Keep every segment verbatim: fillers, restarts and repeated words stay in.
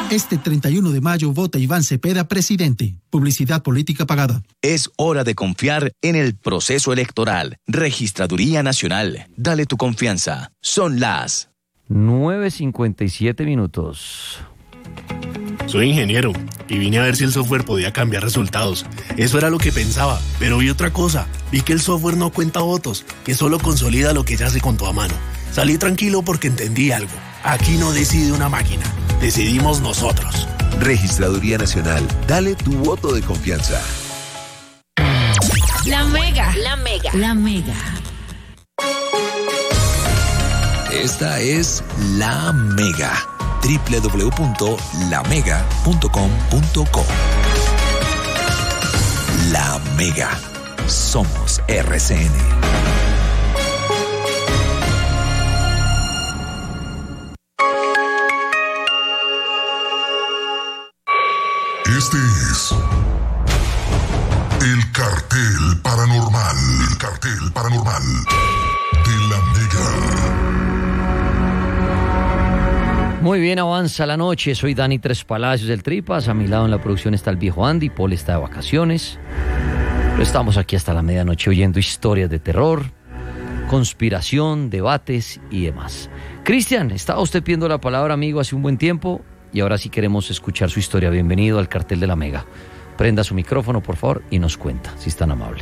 Este treinta y uno de mayo vota Iván Cepeda presidente. Publicidad política pagada. Es hora de confiar en el proceso electoral. Registraduría Nacional. Dale tu confianza. Son las nueve cincuenta y siete minutos. Soy ingeniero y vine a ver si el software podía cambiar resultados. Eso era lo que pensaba, pero vi otra cosa. Vi que el software no cuenta votos, que solo consolida lo que ya se contó a mano. Salí tranquilo porque entendí algo. Aquí no decide una máquina, decidimos nosotros. Registraduría Nacional. Dale tu voto de confianza. La Mega. La Mega. La Mega. Esta es La Mega. doble u doble u doble u punto la mega punto com punto co. La Mega. Somos R C N. Este es el cartel paranormal. El cartel paranormal de La Mega. Muy bien, avanza la noche. Soy Dani Tres Palacios del Tripas. A mi lado en la producción está el viejo Andy. Paul está de vacaciones. Pero estamos aquí hasta la medianoche oyendo historias de terror, conspiración, debates y demás. Cristian, estaba usted pidiendo la palabra, amigo, hace un buen tiempo. Y ahora sí queremos escuchar su historia. Bienvenido al cartel de La Mega. Prenda su micrófono, por favor, y nos cuenta, si es tan amable.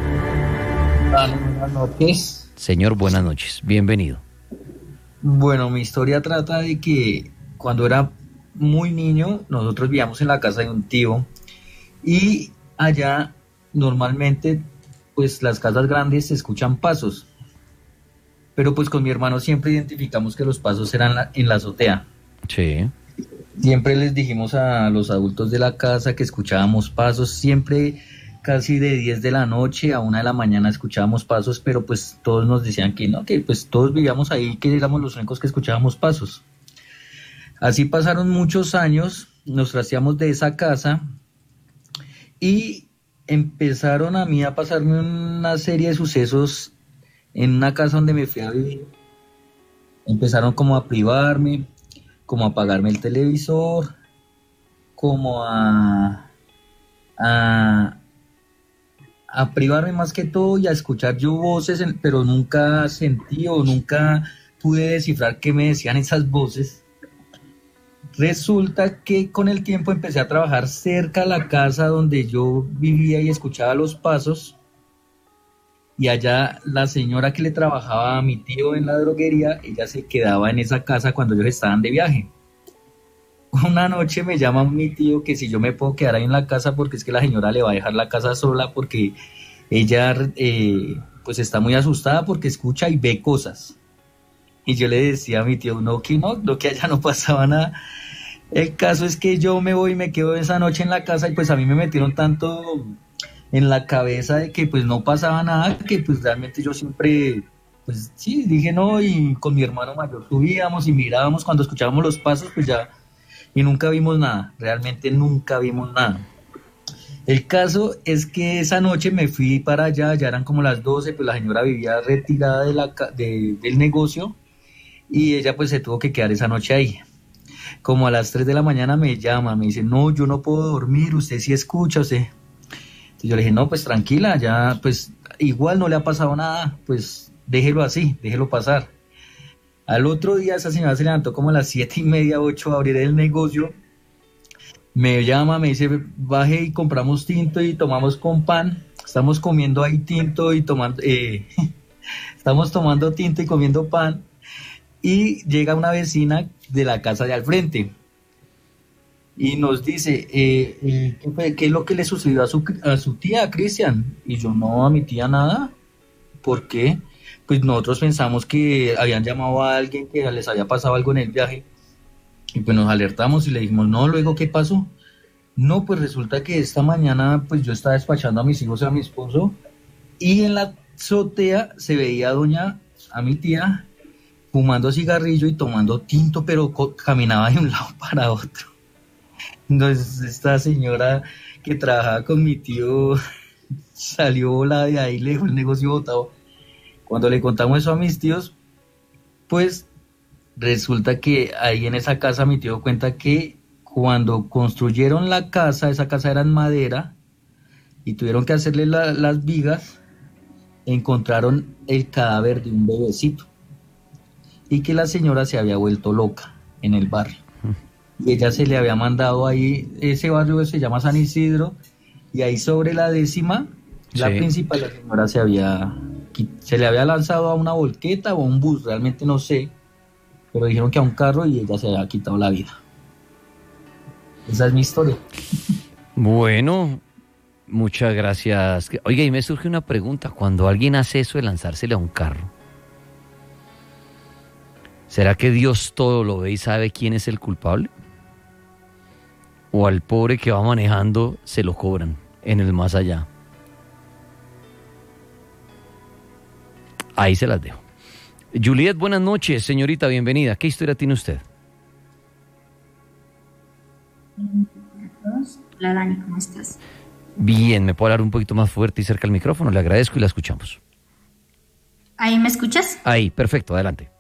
Buenas noches. Señor, buenas noches. Bienvenido. Bueno, mi historia trata de que cuando era muy niño, nosotros vivíamos en la casa de un tío y allá normalmente, pues las casas grandes se escuchan pasos, pero pues con mi hermano siempre identificamos que los pasos eran la, en la azotea. Sí. Siempre les dijimos a los adultos de la casa que escuchábamos pasos, siempre casi de diez de la noche a una de la mañana escuchábamos pasos, pero pues todos nos decían que no, que pues todos vivíamos ahí, que éramos los únicos que escuchábamos pasos. Así pasaron muchos años, nos trasteamos de esa casa y empezaron a mí a pasarme una serie de sucesos en una casa donde me fui a vivir. Empezaron como a privarme, como a apagarme el televisor, como a... a a privarme más que todo y a escuchar yo voces, pero nunca sentí o nunca pude descifrar qué me decían esas voces. Resulta que con el tiempo empecé a trabajar cerca de la casa donde yo vivía y escuchaba los pasos, y allá la señora que le trabajaba a mi tío en la droguería, ella se quedaba en esa casa cuando ellos estaban de viaje. Una noche me llama mi tío que si yo me puedo quedar ahí en la casa porque es que la señora le va a dejar la casa sola porque ella eh, pues está muy asustada porque escucha y ve cosas. Y yo le decía a mi tío, no, que no, no, que allá no pasaba nada. El caso es que yo me voy y me quedo esa noche en la casa y pues a mí me metieron tanto en la cabeza de que pues no pasaba nada, que pues realmente yo siempre, pues sí, dije no, y con mi hermano mayor subíamos y mirábamos cuando escuchábamos los pasos, pues ya... y nunca vimos nada, realmente nunca vimos nada. El caso es que esa noche me fui para allá, ya eran como las doce, pues la señora vivía retirada de la, de, del negocio y ella pues se tuvo que quedar esa noche ahí. Como a las tres de la mañana me llama, me dice, no, yo no puedo dormir, usted sí escucha, usted. Entonces yo le dije, no, pues tranquila, ya pues igual no le ha pasado nada, pues déjelo así, déjelo pasar. Al otro día esa señora se levantó como a las siete y media, ocho a abrir el negocio. Me llama, me dice, baje y compramos tinto y tomamos con pan. Estamos comiendo ahí tinto y tomando, eh, estamos tomando tinto y comiendo pan. Y llega una vecina de la casa de al frente y nos dice, eh, eh, ¿qué, fue, ¿qué es lo que le sucedió a su, a su tía, Cristian? Y yo, no, a mi tía nada. ¿Por qué? Pues nosotros pensamos que habían llamado a alguien que les había pasado algo en el viaje y pues nos alertamos y le dijimos, no, luego, ¿qué pasó? No, pues resulta que esta mañana pues yo estaba despachando a mis hijos y a mi esposo y en la azotea se veía a doña, a mi tía, fumando cigarrillo y tomando tinto, pero co- caminaba de un lado para otro. Entonces esta señora que trabajaba con mi tío salió volada de ahí, le dejó el negocio botado. Cuando le contamos eso a mis tíos, pues resulta que ahí en esa casa mi tío cuenta que cuando construyeron la casa, esa casa era en madera, y tuvieron que hacerle la, las vigas, encontraron el cadáver de un bebecito, y que la señora se había vuelto loca en el barrio. Y ella se le había mandado ahí, ese barrio se llama San Isidro, y ahí sobre la décima, la Sí. principal, la señora se había, se le había lanzado a una volqueta o a un bus, realmente no sé, pero dijeron que a un carro y ella se había quitado la vida. Esa es mi historia. Bueno, muchas gracias. Oiga, y me surge una pregunta. Cuando alguien hace eso de lanzársele a un carro, ¿será que Dios todo lo ve y sabe quién es el culpable? ¿O al pobre que va manejando se lo cobran en el más allá? Ahí se las dejo. Juliet, buenas noches, señorita, bienvenida. ¿Qué historia tiene usted? Hola Dani, ¿cómo estás? Bien, ¿me puede hablar un poquito más fuerte y cerca al micrófono? Le agradezco y la escuchamos. ¿Ahí me escuchas? Ahí, perfecto, adelante.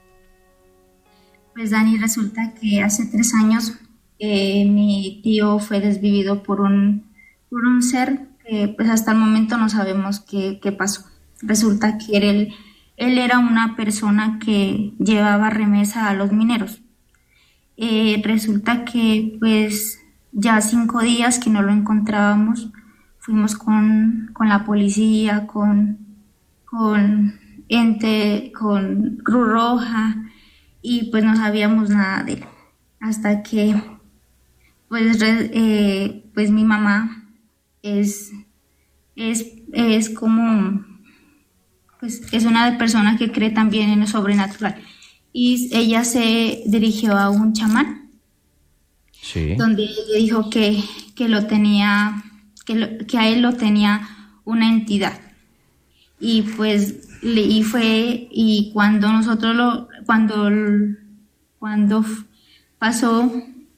Pues Dani, resulta que hace tres años eh, mi tío fue desvivido por un, por un ser que pues hasta el momento no sabemos qué, qué pasó. Resulta que él, él era una persona que llevaba remesa a los mineros. Eh, resulta que pues ya cinco días que no lo encontrábamos, fuimos con, con la policía, con, con ente, con Cruz Roja, y pues no sabíamos nada de él. Hasta que pues, re, eh, pues mi mamá es, es, es como, pues es una persona que cree también en lo sobrenatural. Y ella se dirigió a un chamán, Sí. donde le dijo que, que lo tenía, que, lo, que a él lo tenía una entidad. Y pues le, y fue, y cuando nosotros lo, cuando, cuando pasó,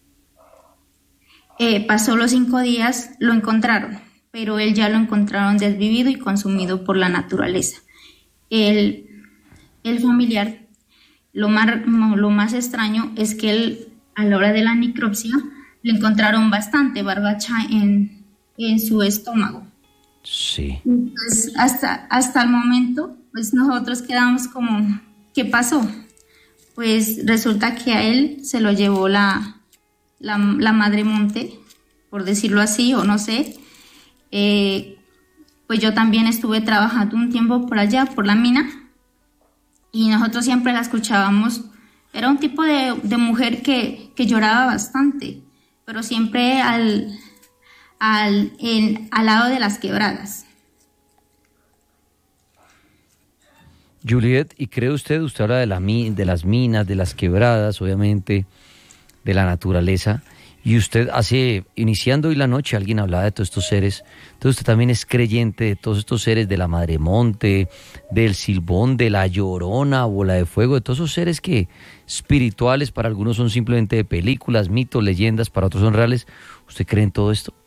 eh, pasó los cinco días, lo encontraron, pero él ya lo encontraron desvivido y consumido por la naturaleza. El, el familiar, lo más, lo más extraño es que él, a la hora de la necropsia, le encontraron bastante barbacha en, en su estómago. Sí. Pues hasta, hasta el momento, pues nosotros quedamos como, ¿qué pasó? Pues resulta que a él se lo llevó la, la, la Madre Monte, por decirlo así, o no sé. Eh, pues yo también estuve trabajando un tiempo por allá, por la mina, y nosotros siempre la escuchábamos. Era un tipo de, de mujer que, que lloraba bastante, pero siempre al, al, en, al lado de las quebradas. Juliet, ¿y cree usted, usted habla de, la, de las minas, de las quebradas, obviamente, de la naturaleza, y usted hace, iniciando hoy la noche, alguien hablaba de todos estos seres, entonces usted también es creyente de todos estos seres, de la Madre Monte, del Silbón, de la Llorona, Bola de Fuego, de todos esos seres que espirituales, para algunos son simplemente de películas, mitos, leyendas, para otros son reales. ¿Usted cree en todo esto?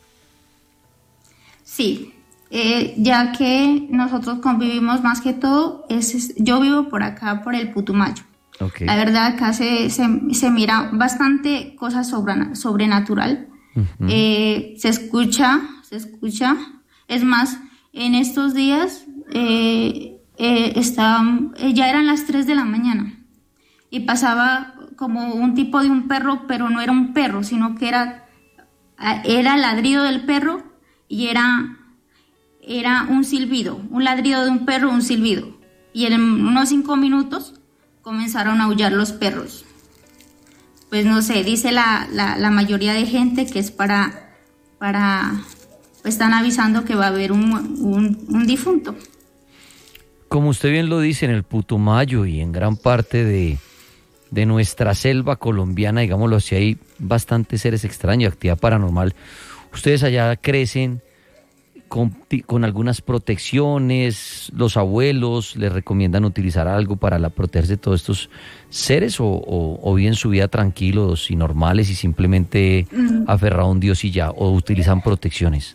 Sí, eh, ya que nosotros convivimos más que todo, es, yo vivo por acá, por el Putumayo. Okay. La verdad, acá se, se, se mira bastante cosas sobre, sobrenatural. Uh-huh. Eh, se escucha, se escucha. Es más, en estos días eh, eh, estaba, eh, ya eran las tres de la mañana y pasaba como un tipo de un perro, pero no era un perro, sino que era, era el ladrido del perro y era, era un silbido, un ladrido de un perro, un silbido. Y en unos cinco minutos comenzaron a aullar los perros. Pues no sé, dice la, la, la mayoría de gente que es para, para pues están avisando que va a haber un, un, un difunto. Como usted bien lo dice, en el Putumayo y en gran parte de, de nuestra selva colombiana, digámoslo así, hay bastantes seres extraños, actividad paranormal. Ustedes allá crecen Con, con algunas protecciones, los abuelos les recomiendan utilizar algo para la, protegerse de todos estos seres o, o, o viven su vida tranquilos y normales y simplemente mm. aferrado a un Dios y ya, o utilizan protecciones.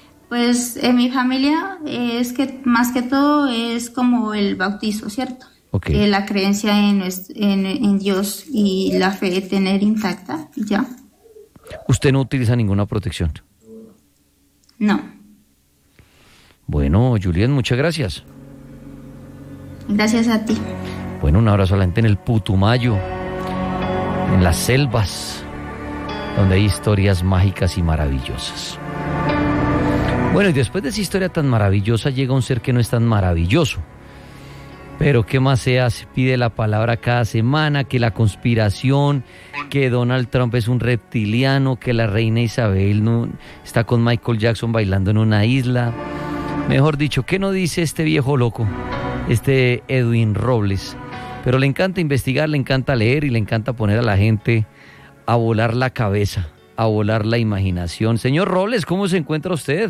Pues en mi familia es que más que todo es como el bautizo, ¿cierto? Okay. Eh, la creencia en, en, en Dios y la fe tener intacta, ya. ¿Usted no utiliza ninguna protección? No. Bueno, Juliet, muchas gracias. Gracias a ti. Bueno, un abrazo a la gente en el Putumayo, en las selvas, donde hay historias mágicas y maravillosas. Bueno, y después de esa historia tan maravillosa llega un ser que no es tan maravilloso. Pero ¿qué más se hace? Pide la palabra cada semana, que la conspiración, que Donald Trump es un reptiliano, que la reina Isabel no, está con Michael Jackson bailando en una isla. Mejor dicho, ¿qué no dice este viejo loco, este Edwin Robles? Pero le encanta investigar, le encanta leer y le encanta poner a la gente a volar la cabeza, a volar la imaginación. Señor Robles, ¿cómo se encuentra usted?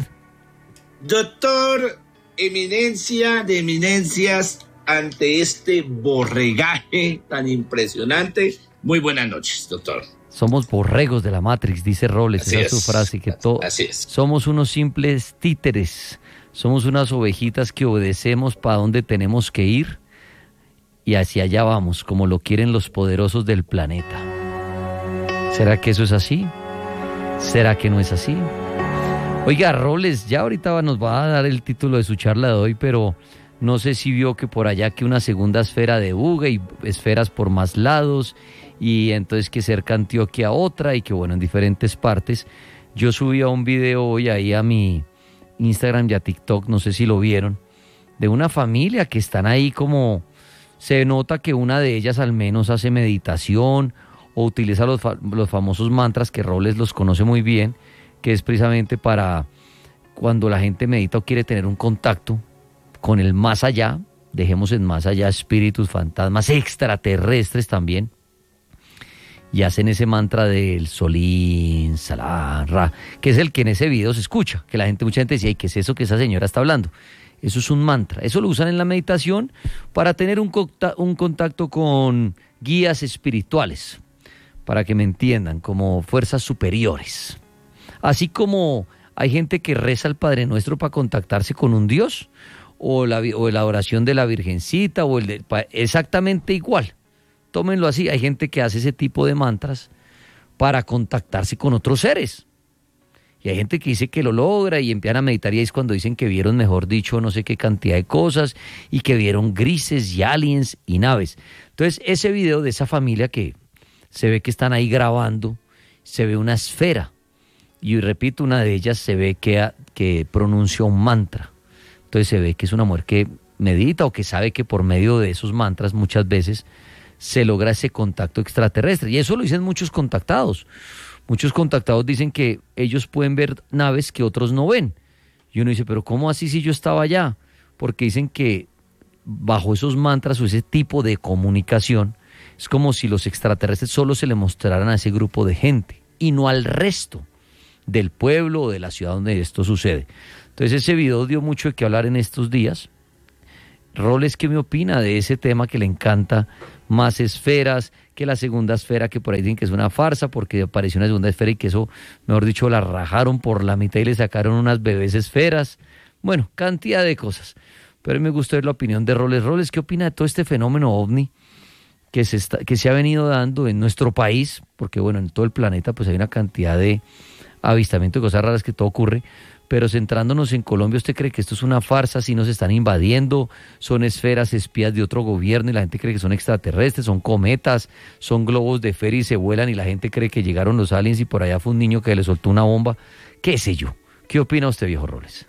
Doctor, eminencia de eminencias, ante este borregaje tan impresionante. Muy buenas noches, doctor. Somos borregos de la Matrix, dice Robles, esa es su frase, que to- así es. Somos unos simples títeres, somos unas ovejitas que obedecemos para donde tenemos que ir y hacia allá vamos, como lo quieren los poderosos del planeta. ¿Será que eso es así? ¿Será que no es así? Oiga, Robles, ya ahorita nos va a dar el título de su charla de hoy, pero no sé si vio que por allá que una segunda esfera de Buga y esferas por más lados, y entonces que cerca Antioquia otra, y que bueno, en diferentes partes. Yo subí un video hoy ahí a mi Instagram y a TikTok, no sé si lo vieron, de una familia que están ahí como, se nota que una de ellas al menos hace meditación o utiliza los, fa- los famosos mantras que Robles los conoce muy bien, que es precisamente para cuando la gente medita o quiere tener un contacto con el más allá, dejemos en más allá espíritus, fantasmas, extraterrestres también, y hacen ese mantra del Solín, Salá, Ra, que es el que en ese video se escucha, que la gente, mucha gente decía, ¿y qué es eso que esa señora está hablando? Eso es un mantra, eso lo usan en la meditación para tener un, conta- un contacto con guías espirituales, para que me entiendan, como fuerzas superiores. Así como hay gente que reza al Padre Nuestro para contactarse con un Dios, o la, o la oración de la Virgencita, o el de, exactamente igual. Tómenlo así, hay gente que hace ese tipo de mantras para contactarse con otros seres. Y hay gente que dice que lo logra y empiezan a meditar, y es cuando dicen que vieron, mejor dicho, no sé qué cantidad de cosas, y que vieron grises y aliens y naves. Entonces, ese video de esa familia que se ve que están ahí grabando, se ve una esfera, y repito, una de ellas se ve que, que pronuncia un mantra. Entonces se ve que es una mujer que medita o que sabe que por medio de esos mantras muchas veces se logra ese contacto extraterrestre. Y eso lo dicen muchos contactados. Muchos contactados dicen que ellos pueden ver naves que otros no ven. Y uno dice, pero ¿cómo así si yo estaba allá? Porque dicen que bajo esos mantras o ese tipo de comunicación es como si los extraterrestres solo se le mostraran a ese grupo de gente y no al resto del pueblo o de la ciudad donde esto sucede. Entonces ese video dio mucho de qué hablar en estos días. Roles, ¿qué me opina de ese tema que le encanta? Más esferas, que la segunda esfera, que por ahí dicen que es una farsa porque apareció una segunda esfera y que eso, mejor dicho, la rajaron por la mitad y le sacaron unas bebés esferas. Bueno, cantidad de cosas. Pero a mí me gusta ver la opinión de Roles. Roles, ¿qué opina de todo este fenómeno ovni que se, está, que se ha venido dando en nuestro país? Porque bueno, en todo el planeta pues hay una cantidad de avistamiento de cosas raras que todo ocurre, pero centrándonos en Colombia, ¿usted cree que esto es una farsa? Si nos están invadiendo, son esferas espías de otro gobierno y la gente cree que son extraterrestres, son cometas, son globos de feria y se vuelan y la gente cree que llegaron los aliens y por allá fue un niño que le soltó una bomba, qué sé yo. ¿Qué opina usted, viejo Roles?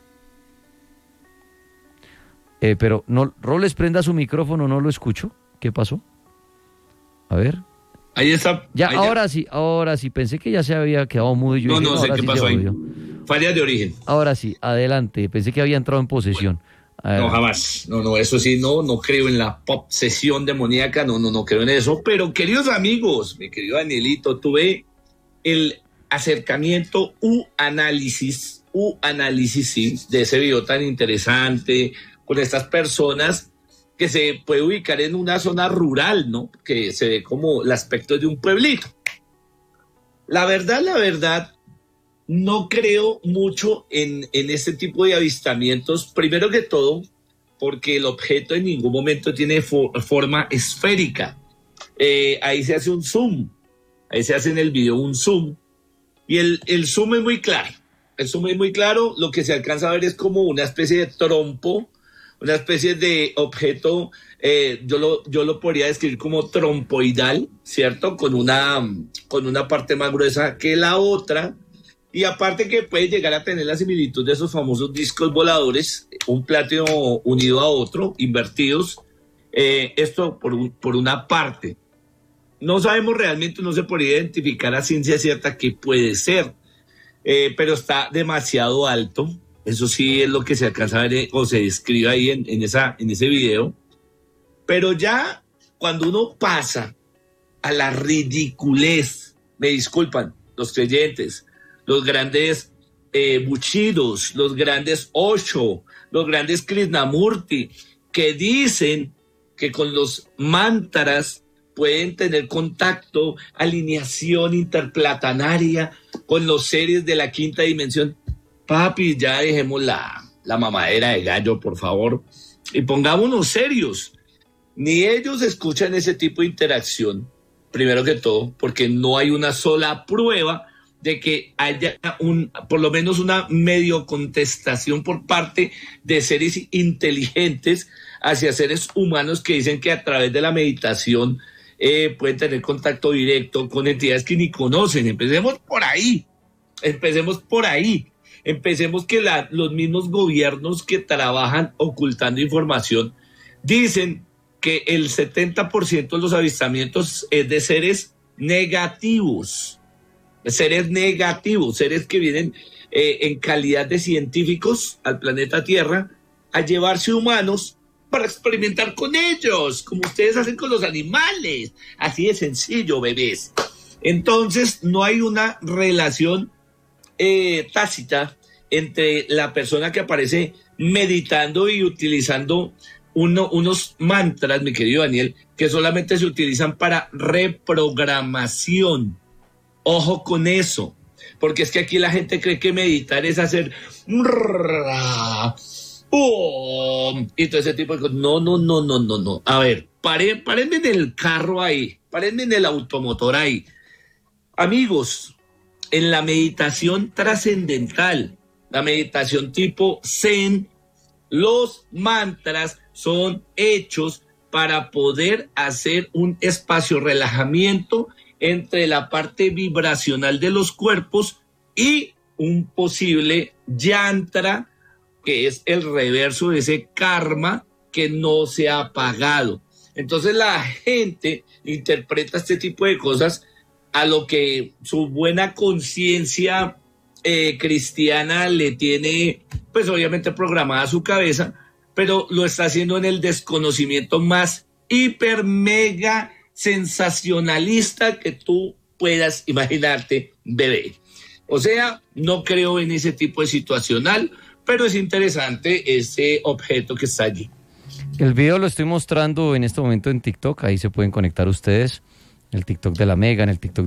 Eh, pero, no, Roles, prenda su micrófono, no lo escucho. ¿Qué pasó? A ver. Ahí está. Ya, ahí ahora ya. sí, ahora sí. Pensé que ya se había quedado mudo. Y yo No, dije, no sé ahora qué sí pasó se ahí. volvió. Fallas de origen. Ahora sí, adelante. Pensé que había entrado en posesión. No, jamás. No, no, eso sí, no, no creo en la obsesión demoníaca, no, no, no creo en eso. Pero, queridos amigos, mi querido Danielito, tuve el acercamiento u análisis, u análisis, sí, de ese video tan interesante, con estas personas que se puede ubicar en una zona rural, ¿no? Que se ve como el aspecto de un pueblito. La verdad, la verdad, no creo mucho en, en este tipo de avistamientos, primero que todo, porque el objeto en ningún momento tiene fo- forma esférica. Eh, ahí se hace un zoom, ahí se hace en el video un zoom, y el, el zoom es muy claro, el zoom es muy claro, lo que se alcanza a ver es como una especie de trompo, una especie de objeto, eh, yo, lo, yo lo podría describir como trompoidal, ¿cierto? Con una, con una parte más gruesa que la otra, y aparte que puede llegar a tener la similitud de esos famosos discos voladores, un platino unido a otro, invertidos, eh, esto por, un, por una parte. No sabemos realmente, no se podría identificar a ciencia cierta qué puede ser, eh, pero está demasiado alto. Eso sí es lo que se alcanza a ver eh, o se describe ahí en, en, esa, en ese video. Pero ya cuando uno pasa a la ridiculez, me disculpan los creyentes, los grandes eh, buchidos, los grandes Osho, los grandes Krishnamurti, que dicen que con los mantras pueden tener contacto, alineación interplatanaria con los seres de la quinta dimensión. Papi, ya dejemos la, la mamadera de gallo, por favor, y pongámonos serios. Ni ellos escuchan ese tipo de interacción, primero que todo, porque no hay una sola prueba de que haya un, por lo menos una medio contestación por parte de seres inteligentes hacia seres humanos que dicen que a través de la meditación eh, pueden tener contacto directo con entidades que ni conocen. Empecemos por ahí, empecemos por ahí. Empecemos que la, los mismos gobiernos que trabajan ocultando información dicen que el setenta por ciento de los avistamientos es de seres negativos, seres negativos, seres que vienen eh, en calidad de científicos al planeta Tierra a llevarse humanos para experimentar con ellos, como ustedes hacen con los animales. Así de sencillo, bebés. Entonces, no hay una relación Eh, tácita entre la persona que aparece meditando y utilizando uno, unos mantras, mi querido Daniel, que solamente se utilizan para reprogramación. Ojo con eso, porque es que aquí la gente cree que meditar es hacer y todo ese tipo de cosas. No, no, no, no, no, no. A ver, pare, párenme en el carro ahí, párenme en el automotor ahí. Amigos, en la meditación trascendental, la meditación tipo Zen, los mantras son hechos para poder hacer un espacio de relajamiento entre la parte vibracional de los cuerpos y un posible yantra, que es el reverso de ese karma que no se ha apagado. Entonces la gente interpreta este tipo de cosas a lo que su buena conciencia eh, cristiana le tiene, pues obviamente programada a su cabeza, pero lo está haciendo en el desconocimiento más hiper mega sensacionalista que tú puedas imaginarte, bebé. O sea, no creo en ese tipo de situacional, pero es interesante ese objeto que está allí. El video lo estoy mostrando en este momento en TikTok, ahí se pueden conectar ustedes, el TikTok de la Mega, en el TikTok